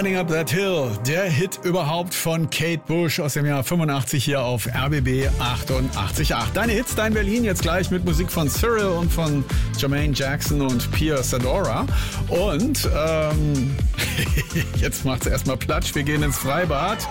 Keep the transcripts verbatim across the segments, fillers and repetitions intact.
Running Up That Hill, der Hit überhaupt von Kate Bush aus dem Jahr fünfundachtzig hier auf R B B achtundachtzig Komma acht. Deine Hits, dein Berlin, jetzt gleich mit Musik von Cyril und von Jermaine Jackson und Pia Sadora. Und ähm, jetzt macht's erstmal Platsch, wir gehen ins Freibad.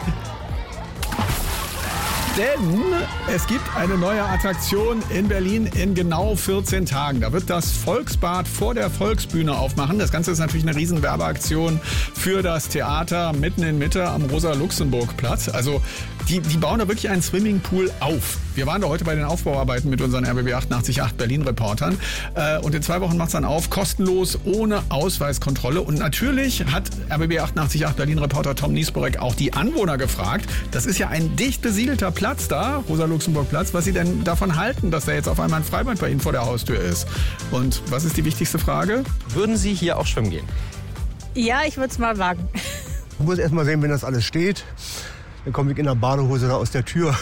Denn es gibt eine neue Attraktion in Berlin in genau vierzehn Tagen. Da wird das Volksbad vor der Volksbühne aufmachen. Das Ganze ist natürlich eine riesen Werbeaktion für das Theater mitten in Mitte am Rosa-Luxemburg-Platz. Also die, die bauen da wirklich einen Swimmingpool auf. Wir waren da heute bei den Aufbauarbeiten mit unseren R B B achtundachtzig Komma acht Berlin-Reportern. Und in zwei Wochen macht's dann auf, kostenlos, ohne Ausweiskontrolle. Und natürlich hat R B B achtundachtzig Komma acht Berlin-Reporter Tom Niesborek auch die Anwohner gefragt. Das ist ja ein dicht besiedelter Platz da, Rosa-Luxemburg-Platz, was sie denn davon halten, dass da jetzt auf einmal ein Freibad bei ihnen vor der Haustür ist. Und was ist die wichtigste Frage? Würden Sie hier auch schwimmen gehen? Ja, ich würde es mal wagen. Ich muss erst mal sehen, wenn das alles steht. Dann komme ich in der Badehose da aus der Tür.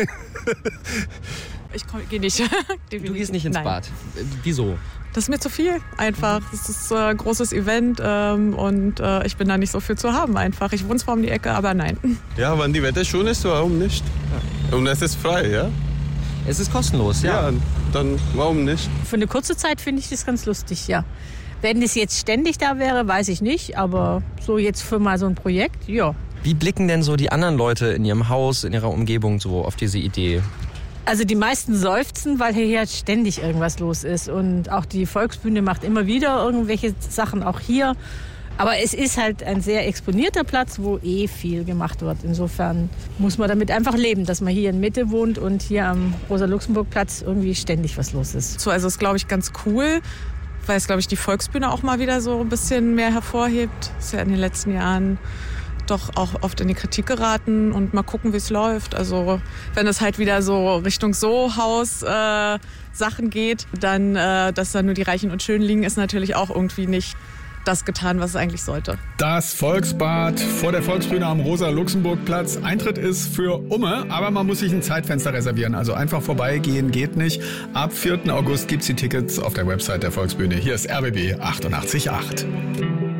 Ich gehe nicht. Du gehst nicht ins Nein. Bad. Wieso? Das ist mir zu viel einfach. Das ist ein äh, großes Event ähm, und äh, ich bin da nicht so viel zu haben einfach. Ich wohne zwar um die Ecke, aber nein. Ja, wenn die Wetter schön ist, warum nicht? Und es ist frei, ja? Es ist kostenlos, ja. Ja, dann warum nicht? Für eine kurze Zeit finde ich das ganz lustig, ja. Wenn das jetzt ständig da wäre, weiß ich nicht. Aber so jetzt für mal so ein Projekt, ja. Wie blicken denn so die anderen Leute in ihrem Haus, in ihrer Umgebung so auf diese Idee? Also die meisten seufzen, weil hier ständig irgendwas los ist. Und auch die Volksbühne macht immer wieder irgendwelche Sachen, auch hier. Aber es ist halt ein sehr exponierter Platz, wo eh viel gemacht wird. Insofern muss man damit einfach leben, dass man hier in Mitte wohnt und hier am Rosa-Luxemburg-Platz irgendwie ständig was los ist. So, also ist, glaube ich, ganz cool, weil es, glaube ich, die Volksbühne auch mal wieder so ein bisschen mehr hervorhebt. Ist ja in den letzten Jahren doch auch oft in die Kritik geraten und mal gucken, wie es läuft. Also wenn es halt wieder so Richtung So-Haus-Sachen äh, geht, dann, äh, dass da nur die Reichen und Schönen liegen, ist natürlich auch irgendwie nicht das getan, was es eigentlich sollte. Das Volksbad vor der Volksbühne am Rosa-Luxemburg-Platz. Eintritt ist für Umme, aber man muss sich ein Zeitfenster reservieren. Also einfach vorbeigehen geht nicht. Ab vierten August gibt's die Tickets auf der Website der Volksbühne. Hier ist R B B achtundachtzig Komma acht.